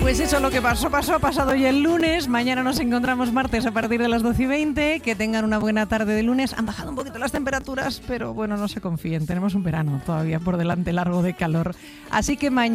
Pues eso, lo que pasó, ha pasado ya el lunes. Mañana nos encontramos martes a partir de las 12:20. Que tengan una buena tarde de lunes. Han bajado un poquito las temperaturas, pero bueno, no se confíen. Tenemos un verano todavía por delante largo de calor. Así que mañana